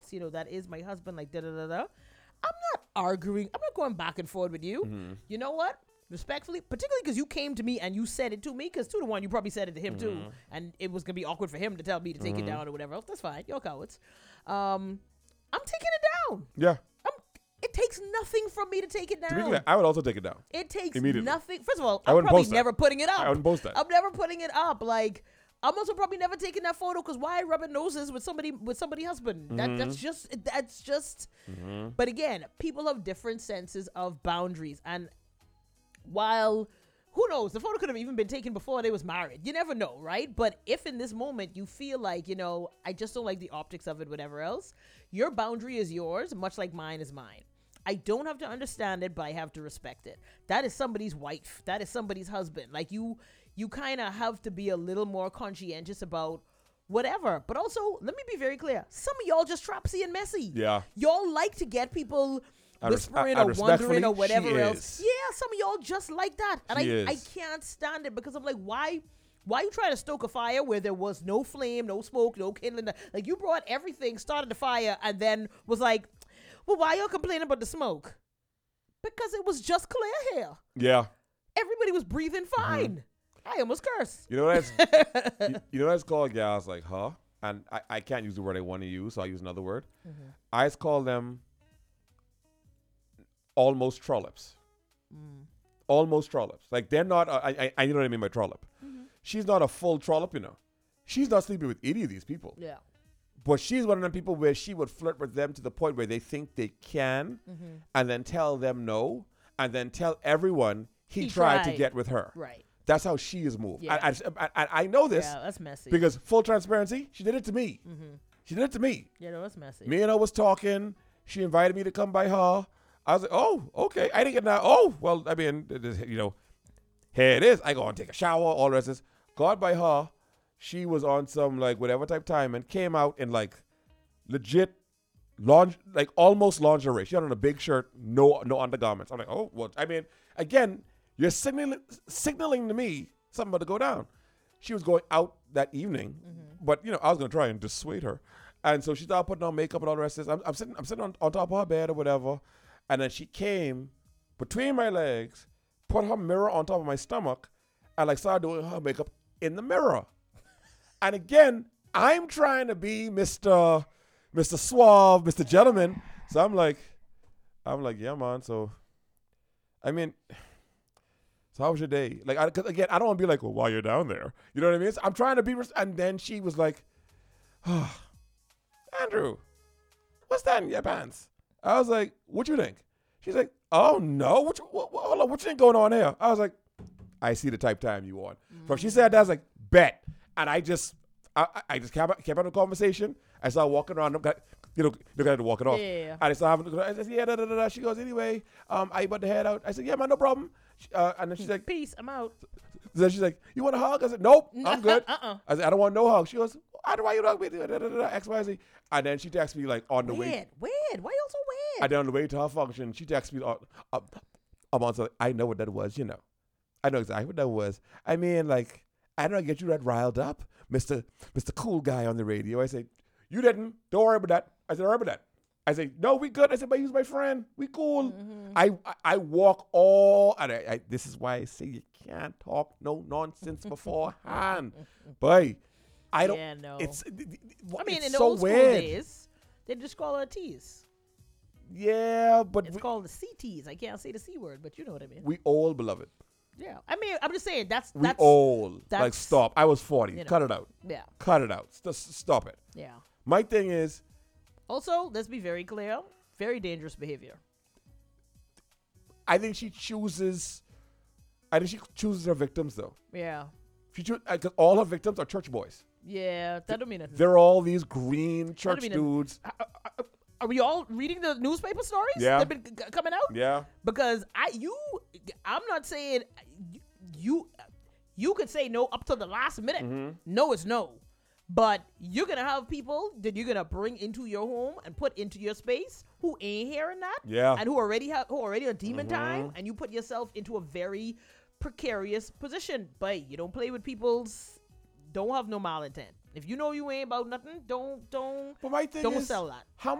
yes, that is my husband, like da da da da. I'm not arguing. I'm not going back and forth with you. You know what? Respectfully, particularly because you came to me and you said it to me, because 2-1, you probably said it to him too, and it was gonna be awkward for him to tell me to take it down or whatever else. That's fine. You're cowards. I'm taking it down. Yeah. It takes nothing from me to take it down. To be clear, I would also take it down. It takes immediately. nothing. First of all, I I'm wouldn't probably post that. never putting it up. I wouldn't post that. I'm never putting it up. Like, I'm also probably never taking that photo because why rubbing noses with somebody's husband? That's just. But again, people have different senses of boundaries, and while who knows, the photo could have even been taken before they was married. You never know, right? But if in this moment you feel like, I just don't like the optics of it, whatever else, your boundary is yours, much like mine is mine. I don't have to understand it, but I have to respect it. That is somebody's wife. That is somebody's husband. Like, you kind of have to be a little more conscientious about whatever. But also, let me be very clear. Some of y'all just trapsy and messy. Yeah. Y'all like to get people whispering and or wondering or whatever she else. is. Yeah, some of y'all just like that. And I is. can't stand it because I'm like, why you trying to stoke a fire where there was no flame, no smoke, no kindling? Like, you brought everything, started the fire, and then was like, well, why y'all complaining about the smoke? Because it was just clear here. Yeah. Everybody was breathing fine. I almost cursed. You know what that's called, gals, like, huh? And I can't use the word I want to use, so I'll use another word. I just call them almost trollops. Almost trollops. Like, they're not, I you know what I mean by trollop. She's not a full trollop, She's not sleeping with any of these people. Yeah. But she's one of them people where she would flirt with them to the point where they think they can, and then tell them no, and then tell everyone he tried to get with her. Right. That's how she is moved. Yeah. And I know this. Yeah, that's messy. Because full transparency, she did it to me. She did it to me. Yeah, no, that's messy. Me and her was talking. She invited me to come by her. I was like, oh, okay. I didn't get that. Oh, well, I mean, here it is. I go and take a shower, all the rest of this. Got by her. She was on some, like, whatever type time and came out in, like, legit, almost lingerie. She had on a big shirt, no undergarments. I'm like, oh, well, I mean, again, you're signaling to me something about to go down. She was going out that evening, but, I was going to try and dissuade her. And so she started putting on makeup and all the rest of this. I'm sitting on top of her bed or whatever. And then she came between my legs, put her mirror on top of my stomach, and, like, started doing her makeup in the mirror. And again, I'm trying to be Mr. Suave, Mr. Gentleman. So I'm like, yeah, man. So, I mean, so how was your day? Like, cause again, I don't want to be like, well, while you're down there, you know what I mean? So I'm trying to be, and then she was like, oh, Andrew, what's that in your pants? I was like, what you think? She's like, oh no, hold on, what you think going on here? I was like, I see the type time you on. So she said that, I was like, bet. And I just kept on the conversation. I started walking around. Look at her walking off. Yeah. And I started having, I said, yeah, da, da, da, da. She goes, anyway, I about to head out. I said, yeah, man, no problem. And then she's like, peace, I'm out. Then she's like, you want a hug? I said, nope, I'm good. I said, I don't want no hug. She goes, why you hug me? Da, da, da, da, X, Y, Z. And then she texts me, like, on the way. Weird. Why you so weird? And then on the way to her function, she texts me, I'm on something. I know what that was, I know exactly what that was. I mean, like, I don't get you that riled up, Mr. Cool Guy on the radio. I say, you didn't. Don't worry about that. I said, don't worry about that. I say, no, we good. I said, but he's my friend. We cool. I walk all, and this is why I say you can't talk no nonsense beforehand. But I don't. Yeah, no. It's. I mean, it's in the so old school weird. days, they just call her T's. Yeah, but It's called the CTs. I can't say the C word, but you know what I mean. we all, beloved. Yeah. I mean, I'm just saying that's We all. Like, that's- stop. I was 40. you know. Cut it out. Yeah. Cut it out. Stop it. Yeah. My thing is, Also, let's be very clear. Very dangerous behavior. I think she chooses her victims, though. Yeah. Because all her victims are church boys. Yeah. That don't mean nothing. They're all these green church mean dudes. Are we all reading the newspaper stories? Yeah. That been coming out? Yeah. Because I'm not saying you could say no up to the last minute. No is no. But you're going to have people that you're going to bring into your home and put into your space who ain't hearing that. Yeah. And who already on demon time, and you put yourself into a very precarious position. But you don't play with don't have no malintent. If you know you ain't about nothing, don't But my thing don't is, sell that. how